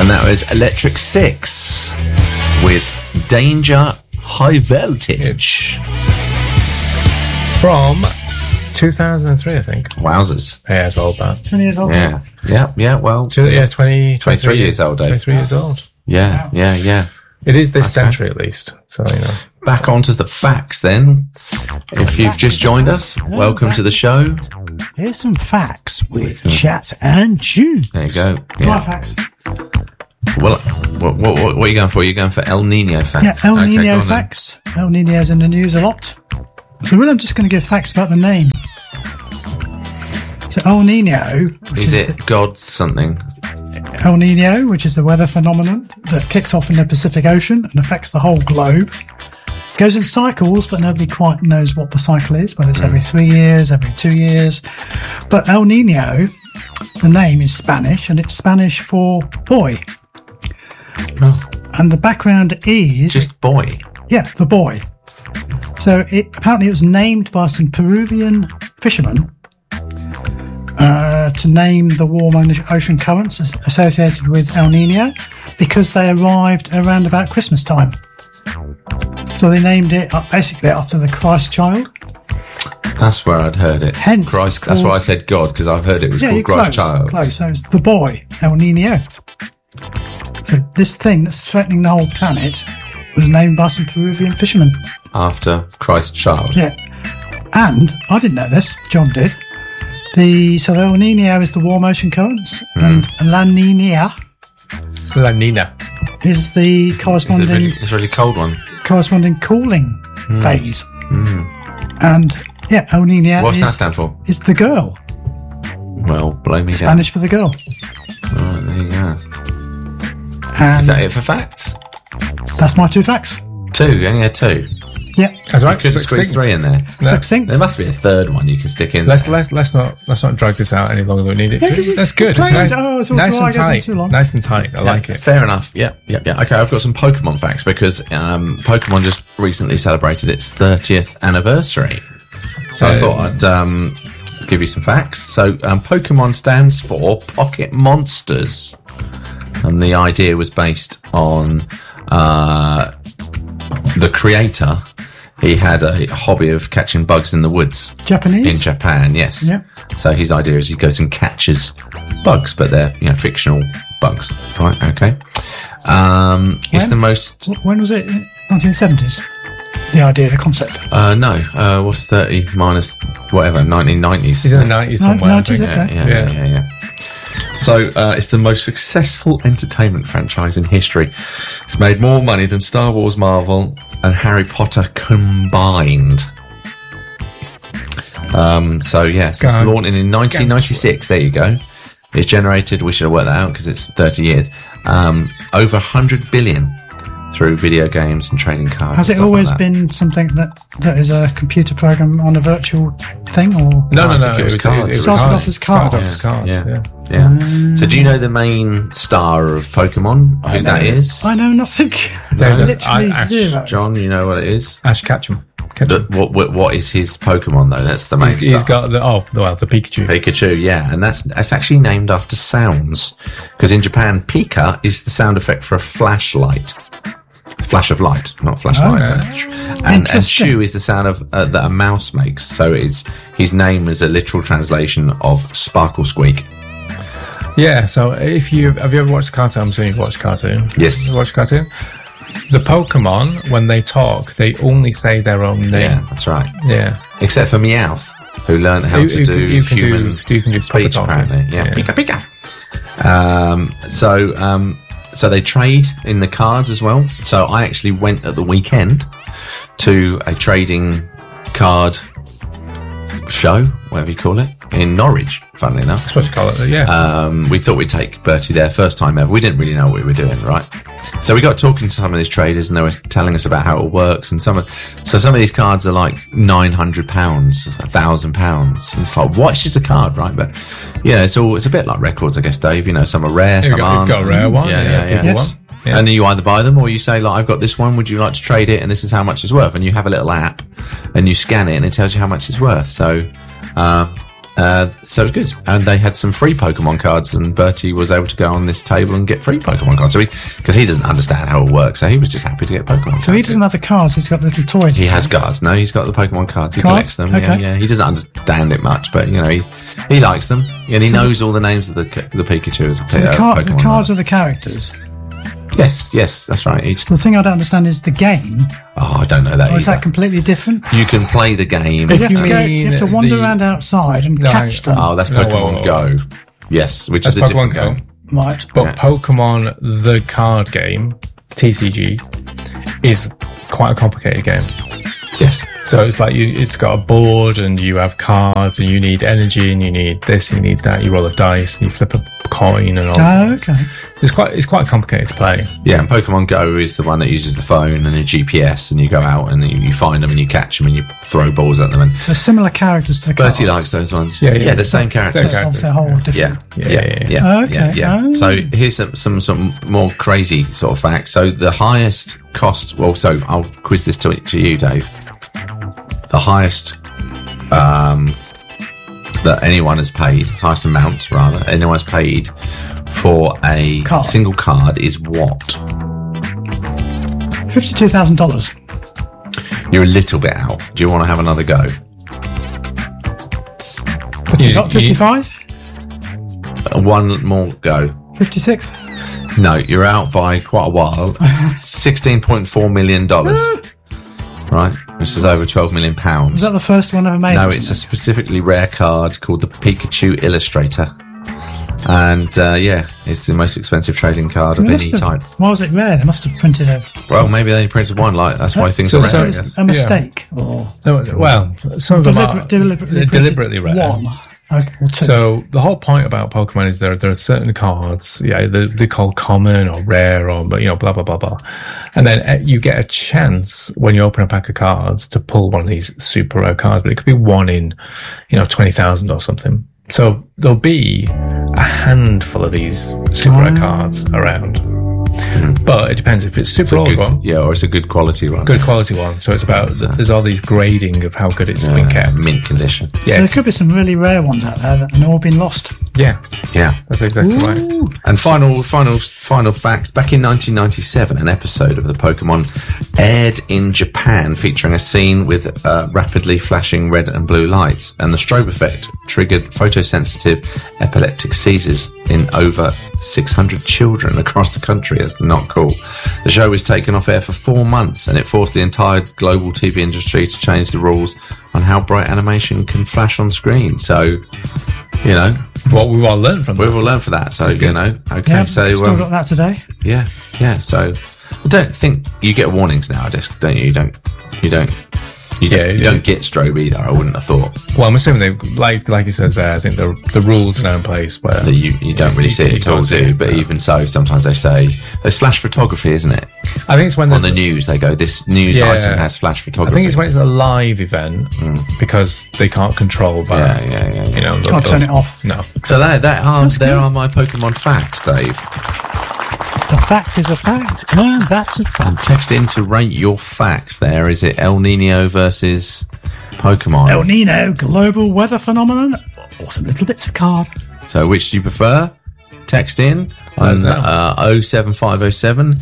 And that was Electric Six with Danger High Voltage. From 2003, I think. Wowzers. Yeah, it's old, that. 20 years old. Yeah, well. 23 years old, Dave. 23 years old. Yeah. It is this century, at least. So, you know. Back onto the facts then. If you've just joined us, welcome to the show. Here's some facts with Chat and Chew. There you go. My Yeah. facts. Well, what are you going for? You're going for El Nino facts. Yeah, El Okay, Nino go on then. facts. El Nino's in the news a lot. So really I'm just going to give facts about the name. So El Nino... Is it God something? El Nino, which is the weather phenomenon that kicked off in the Pacific Ocean and affects the whole globe. It goes in cycles, but nobody quite knows what the cycle is, whether it's every 3 years, every 2 years. But El Nino, the name is Spanish, and it's Spanish for boy. And the background is... Just boy. Yeah, the boy. So apparently it was named by some Peruvian fishermen to name the warm ocean currents associated with El Nino because they arrived around about Christmas time. So they named it basically after the Christ child. That's where I'd heard it. Hence Christ. called- That's why I said God, because I've heard it was Yeah, called you're Christ close, Child. close. So it's the boy, El Nino. So this thing that's threatening the whole planet was named by some Peruvian fishermen. After Christ Child. Yeah. And I didn't know this, John did. So the El Nino is the warm ocean currents, and La Nina La Nina. is the corresponding It's a really cold one. cooling phase. And yeah, El Nino What's that stand for? is the girl, Well, blow me Spanish for the girl. down. Right, there you go. And Is that it for facts? that's my 2 facts. 2, you only had 2. Yeah, That's right. You couldn't squeeze 3 in there. succinct. There must be a third one you can stick in. Let's not drag this out any longer than we need it Yeah, to. 'cause That's good. plain- Nice, oh, it's all nice dry, and it goes on tight. too long. Nice and tight. I like it. Fair enough. Yeah. Okay, I've got some Pokemon facts because Pokemon just recently celebrated its 30th anniversary. So I thought I'd give you some facts. So Pokemon stands for Pocket Monsters. And the idea was based on the creator. He had a hobby of catching bugs in the woods. Japanese? In Japan, yes. Yeah. So his idea is he goes and catches bugs, but they're fictional bugs. Right, okay. It's the most... When was it? 1970s? The idea, the concept. No, what's 30 minus whatever, 1990s? He's in the 90s somewhere. I 90s, think. okay. Yeah. So it's the most successful entertainment franchise in history. It's made more money than Star Wars, Marvel, and Harry Potter combined. Since launching in 1996, there you go. It's generated, we should have worked that out because it's 30 years, over 100 billion through video games and trading cards. Has and it stuff always like that. been something that is a computer program on a virtual thing, or No. I think it was cards. It Started off as Started off cards. as cards. Yeah. So do you know the main star of Pokemon? Who that is? I know nothing. David, Literally Ash. zero. John, you know what it is? Ash Ketchum. What is his Pokemon though? That's the main star. He's got the Pikachu. Pikachu, yeah, and that's actually named after sounds because in Japan, Pika is the sound effect for a flashlight. Flash of light, not flashlight. And Interesting. Chew is the sound of that a mouse makes. So his name is a literal translation of sparkle squeak. Yeah. So have you ever watched a cartoon? I'm assuming you've watched a cartoon. Yes. You watched a cartoon. The Pokemon, when they talk, they only say their own name. Yeah, that's right. Yeah. Except for Meowth, who learned how to do you can human do speech proper talking. apparently. Yeah. Pika Pika. So they trade in the cards as well. So I actually went at the weekend to a trading card show, whatever you call it, in Norwich, funnily enough. That's what you call it. Yeah. We thought we'd take Bertie there, first time ever. We didn't really know what we were doing, right? So we got talking to some of these traders and they were telling us about how it works. And some of these cards are like £900, £1,000. And it's like, what? It's just a card, right? But yeah, it's a bit like records, I guess, Dave. Some are rare, some aren't. You've got a rare one. Yeah. People Yes. want. Yeah. And then you either buy them or you say, like, I've got this one, would you like to trade it? And this is how much it's worth. And you have a little app and you scan it and it tells you how much it's worth. So, So it was good. And they had some free Pokemon cards, and Bertie was able to go on this table and get free Pokemon cards. So because he doesn't understand how it works, so he was just happy to get Pokemon cards. So he doesn't have the cards, he's got the little toys. He has cards. No, he's got the Pokemon cards. He Cards? collects them. Okay. Yeah. He doesn't understand it much, but he likes them, and he knows all the names of the Pikachu as So the Pokemon. cards are the characters. Yes, that's right. Each. The thing I don't understand is the game. Oh, I don't know that Or is either. that completely different? You can play the game. You have, you to go, mean you have to wander the- around outside and No, catch them. Oh, that's No, Pokemon whoa. Go. Yes, which That's is a different Pokemon Go. game. Right. But Yeah. Pokemon the card game, TCG, is quite a complicated game. Yes. So it's like it's got a board and you have cards and you need energy and you need this and you need that. You roll a dice and you flip a coin and all Oh, that. okay. It's quite complicated to play. Yeah, and Pokemon Go is the one that uses the phone and a GPS, and you go out and you find them and you catch them and you throw balls at them. And So similar characters to the cards. Bertie likes those ones. Yeah. the same characters. Same It's characters. obviously a whole different. Yeah. Okay. Oh. So here's some more crazy sort of facts. So the highest cost. Well, so I'll quiz this to you, Dave. The highest that anyone has paid, highest amount rather, anyone has paid for a Card. single card is what? $52,000. You're a little bit out. Do you want to have another go? You- 55? One more go. 56? No, you're out by quite a while. $16.4 million. Right, which is over £12 million. Was that the first one ever made? No, it's a specifically rare card called the Pikachu Illustrator. And it's the most expensive trading card of any type. Why was it rare? They must have printed Well, maybe they printed one, like that's why things So- are rare, so I it's- guess. a mistake. Or No, well, some of them are deliberately deliberately printed rare. One. Okay, or two. So the whole point about Pokemon is there are certain cards, they call common or rare or blah blah blah blah, and then you get a chance when you open a pack of cards to pull one of these super rare cards, but it could be one in 20,000 or something. So there'll be a handful of these super rare cards around, but it depends if it's super It's a old good, one, or it's a good quality one. good quality one. So it's about there's all these grading of how good it's been kept. Mint condition. So Yeah, there could be some really rare ones out there that have all been lost. yeah, Yeah. that's exactly right. And final fact, back in 1997, an episode of the Pokemon aired in Japan featuring a scene with rapidly flashing red and blue lights, and the strobe effect triggered photosensitive epileptic seizures in over 600 children across the country. It's not cool. The show was taken off air for 4 months, and it forced the entire global TV industry to change the rules on how bright animation can flash on screen. So, What we've all learned from that. we've all learned for that. So, okay. Yeah, So, still got that today. yeah. So, I don't think you get warnings nowadays, don't you? You don't get strobe either. I wouldn't have thought Well, I'm assuming they, like he says there, I think the rules are now in place where that you don't really see it at all, can't see do you? it, But no. even so, sometimes they say there's flash photography, isn't it? I think it's when On there's the news, they go, this news Yeah. item has flash I photography. think it's when it's a live event because they can't control that. Yeah. Can't turn it off. No. So there are my Pokemon facts, Dave. A fact is a fact. And that's a fact. Text in to rate your facts. There is it. El Nino versus Pokemon. El Nino, global weather phenomenon, or some little bits of card. So which do you prefer? Text in Let us on 07507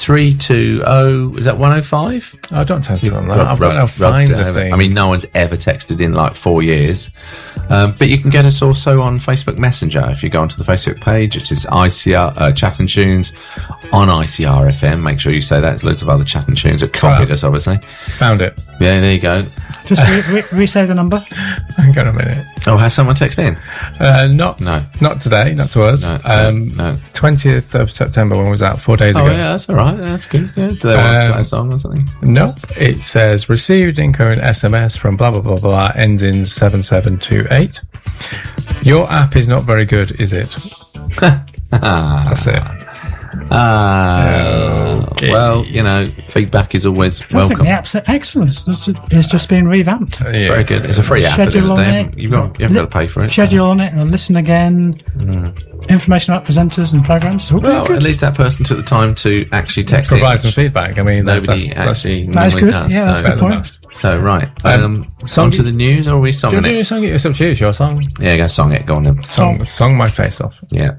320. Is that 105? I don't text on that. I've got to find the thing. I mean, no one's ever texted in like 4 years. But you can get us also on Facebook Messenger. If you go onto the Facebook page, it is ICR Chat and Tunes on ICR FM. Make sure you say that. There's loads of other Chat and Tunes that copied us, obviously. Found it. Yeah, there you go. Just re-say the number. Hang on a minute. Oh, has someone texted in? Not today, not to us. No. 20th of September, when was that? 4 days Oh, ago. yeah, that's all right. That's good. Yeah. Do they want to play a song or something? Nope. It says received incoming SMS from blah blah blah blah ends in 7728. Your app is not very good, is it? That's it. Well, you know, feedback is always I think welcome. the app's excellence is just being revamped. It's very good. It's a free app. Schedule on Isn't it. You haven't got to pay for it. Schedule on it and listen again. Information about presenters and programs. All very Well, good. at least that person took the time to actually text Provide in. some feedback. I mean, Nobody actually That is normally good. does. Yeah, that's a good point. So right, song- on to the news, or are we Do you songing want to do it? a song? It's up to you. It's your song. Yeah, go song it. Go on then. Song my face off. Yeah.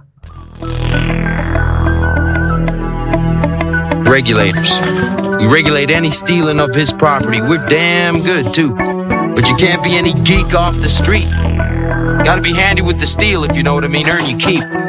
Regulators. We regulate any stealing of his property. We're damn good, too. But you can't be any geek off the street. Gotta be handy with the steel, if you know what I mean. Earn your keep.